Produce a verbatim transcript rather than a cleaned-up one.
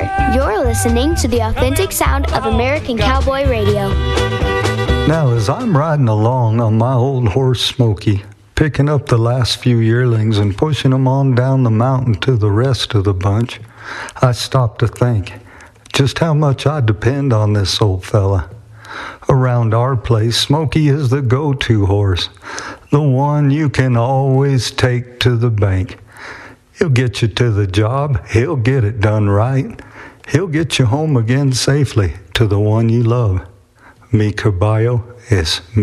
You're listening to the authentic sound of American Cowboy Radio. Now, as I'm riding along on my old horse Smokey, picking up the last few yearlings and pushing them on down the mountain to the rest of the bunch, I stop to think just how much I depend on this old fella. Around our place, Smokey is the go-to horse, the one you can always take to the bank. He'll get you to the job, he'll get it done right, he'll get you home again safely to the one you love. Mi caballo es